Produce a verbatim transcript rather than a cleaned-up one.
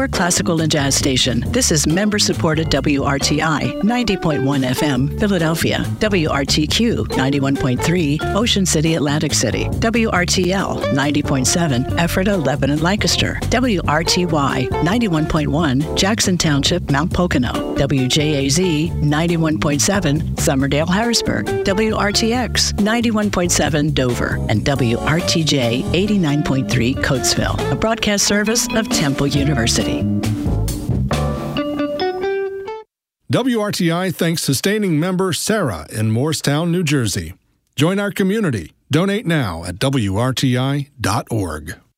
your classical and jazz station. This is member-supported W R T I ninety point one F M, Philadelphia. W R T Q ninety-one point three, Ocean City, Atlantic City. W R T L ninety point seven, Ephrata, Lebanon, Lancaster. W R T Y ninety-one point one, Jackson Township, Mount Pocono. W J A Z ninety-one point seven, Summerdale, Harrisburg. W R T X ninety-one point seven, Dover. And W R T J eighty-nine point three, Coatesville, a broadcast service of Temple University. W R T I thanks sustaining member Sarah in Morristown, New Jersey. Join our community. Donate now at W R T I dot org.